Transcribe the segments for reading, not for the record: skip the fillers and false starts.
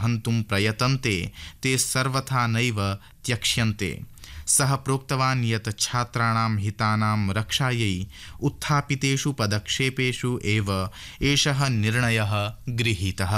हन्तुं प्रयतन्ते ते सर्वथा नैव त्यक्ष्यन्ते। सः प्रोक्तवान् यत् छात्राणां हितानां रक्षायै उत्थापितेषु पदक्षेपेषु एव एषः निर्णयः गृहीतः।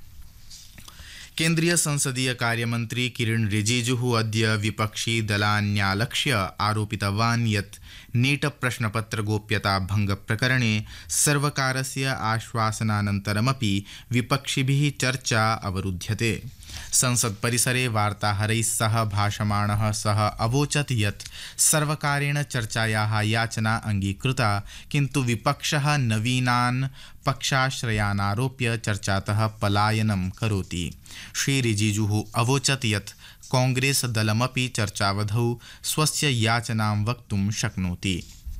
केन्द्रीय संसदीय कार्यमन्त्री किरण रिजिजुः अद्य विपक्षी दलान्यालक्ष्य आरोपितवान् यत् नीट प्रश्नपत्र गोप्यता भंग प्रकरणे सर्वकारस्य आश्वासनानन्तरमपि विपक्षिभिः चर्चा अवरुध्यते। संसद परिसरे वार्ताहरैः सह भाषमाणः सः अवोचत् यत् सर्वकारेण चर्चायाः याचना अङ्गीकृता, किन्तु विपक्षः नवीनान् पक्षाश्रयानारोप्य चर्चातः पलायनं करोति। श्री रिजिजुः अवोचत् यत् कांग्रेस दलमपि चर्चावधौ स्वस्य याचनां वक्तुं शक्नोति।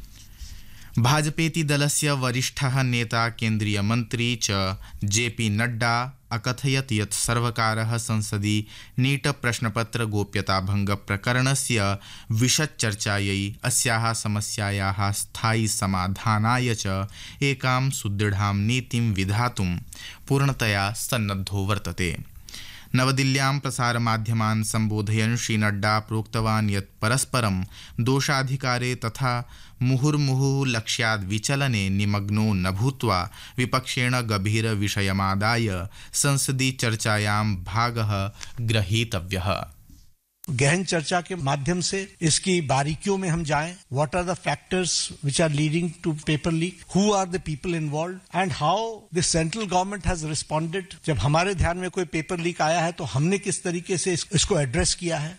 भाजपेति दलस्य वरिष्ठः नेता केन्द्रीयमन्त्री च जेपी नड्डा अकथयत् यत् सर्वकारः संसदि नीट प्रश्नपत्र गोप्यता भंग प्रकरणस्य विशदचर्चायै अस्याः समस्यायाः स्थायी समाधानाय च एकां सुदृढां नीतिं विधातुं पूर्णतया सन्नद्धो वर्तते। नवदिल्ल्यां प्रसारमाध्यमान् सम्बोधयन् श्री नड्डा प्रोक्तवान् यत् परस्परं दोषाधिकारे तथा मुहुर्मुहुः लक्ष्याद् विचलने निमग्नो न भूत्वा विपक्षेण गभीर विषयमादाय संसदीय चर्चायां भागः ग्रहीतव्यः। गहन चर्चा के माध्यम से इसकी बारीकियों में हम जाएं, what are the factors which are leading to paper leak, who are the people involved and how the central government has responded. जब हमारे ध्यान में कोई पेपर लीक आया है तो हमने किस तरीके से इसको एड्रेस किया है।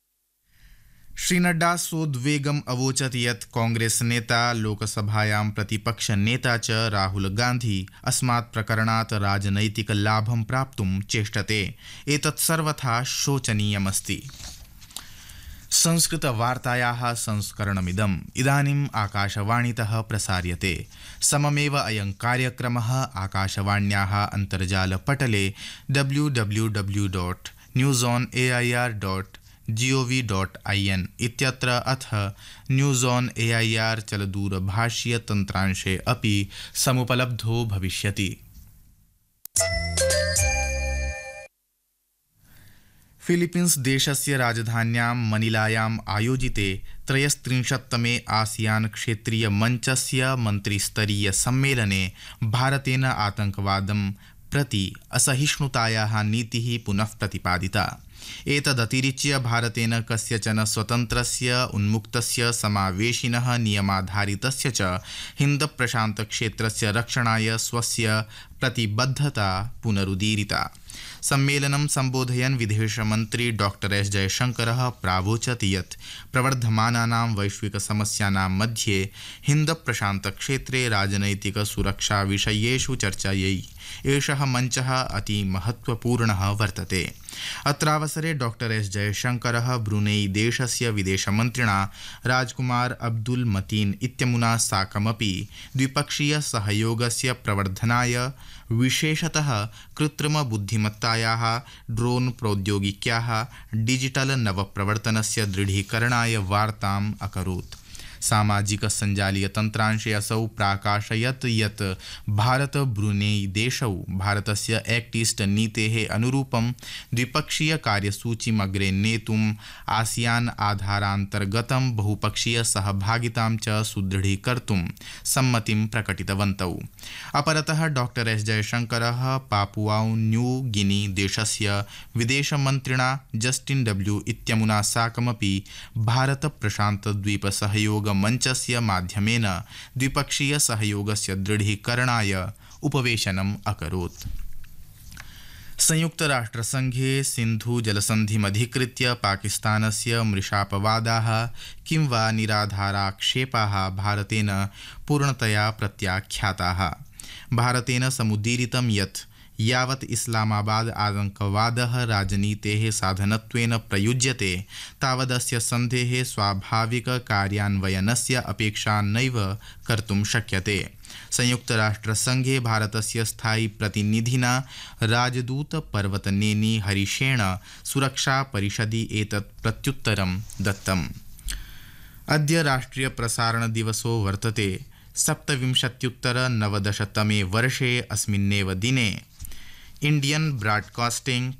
श्री नड्डा सोद्वेगम् अवोचत् यत् कांग्रेस नेता लोकसभायां प्रतिपक्ष नेता च राहुल गांधी अस्मात् प्रकरणात् राजनैतिक लाभं प्राप्तुं चेष्टते। एतत् सर्वथा शोचनीयमस्ति। संस्कृतवार्तायाः संस्करणमिदम् इदानीम् आकाशवाणीतः प्रसार्यते। सममेव अयं कार्यक्रमः आकाशवाण्याः अन्तर्जालपटले www.newsonair.gov.in इत्यत्र अथ न्यूज़ ऑन एआईआर चलदूरभाषीय तन्त्रांशे अपि समुपलब्धो भविष्यति। फिलीपीन्स् देशस्य राजधान्यां मनिलायाम् आयोजिते 33तमे आसियान क्षेत्रीय मञ्चस्य मन्त्रिस्तरीय सम्मेलने भारतेन आतंकवादं प्रति असहिष्णुतायाः नीतिः पुनः प्रतिपादिता। एतदतिरिच्य भारतेन कस्यचन स्वतन्त्रस्य उन्मुक्तस्य समावेशिनः नियमाधारितस्य च हिन्द प्रशान्त क्षेत्रस्य रक्षणाय स्वस्य प्रतिबद्धता पुनरुदीरिता। सम्मेलनं सम्बोधयन् विदेशमन्त्री डॉक्टर एस जयशंकरः प्रावोचत् यत् प्रवर्धमानानां वैश्विक समस्यानां मध्ये हिन्द प्रशान्त क्षेत्रे राजनैतिक सुरक्षा विषयेषु चर्चायै एषः मञ्चः अति महत्वपूर्णः वर्तते। अत्रावसरे डॉक्टर एस जयशंकरः ब्रुनेई देशस्य विदेशमन्त्रिणा राजकुमार अब्दुल मतीन इत्यमुना साकमपि द्विपक्षीय सहयोगस्य प्रवर्धनाय विशेषतः कृत्रिम बुद्धिमत्तायाः, ड्रोन प्रौद्योगिक्याः, डिजिटल नवप्रवर्तनस्य दृढीकरणाय वार्ताम् अकरोत्। सामाजिक संजालीय तन्त्रांशे असौ प्राकाशयत् यत् भारत ब्रुनेई देशौ भारतस्य एक्ट ईस्ट नीतेः अनुरूपं द्विपक्षीय कार्यसूचीम् अग्रे नेतुम् आसियान आधारान्तर्गतं बहुपक्षीय सहभागितां च सुदृढीकर्तुं सम्मतिं प्रकटितवन्तौ। अपरतः doctor S जयशंकरः Papua New Guinea देशस्य विदेशमन्त्रिणा जस्टिन डब्ल्यू इत्यमुना साकमपि भारत प्रशान्त द्वीप सहयोग मंचस्य माध्यमेन द्विपक्षीय सहयोगस्य दृढीकरणाय उपवेशनम् अकरोत्। संयुक्त राष्ट्रसंघे सिन्धु जलसन्धिमधिकृत्य पाकिस्तानस्य मृषापवादाः किं वा निराधाराक्षेपाः भारतेन पूर्णतया प्रत्याख्याताः। भारतेन समुदीरितं यत् यावत् इस्लामाबाद आतंकवादः राजनीतेः साधनत्वेन प्रयुज्यते तावदस्य सन्धेः स्वाभाविक कार्यान्वयनस्य अपेक्षा नैव कर्तुं शक्यते। संयुक्तराष्ट्रसंघे भारतस्य स्थायी प्रतिनिधिना राजदूत पर्वतनेनी हरिशेन सुरक्षा परिषदि एतत् प्रत्युत्तरं दत्तम्। अद्य राष्ट्रिय प्रसारण दिवसो वर्तते। 27-तमे वर्षे अस्मिन्नेव दिने इंडियन ब्रॉडकास्टिंग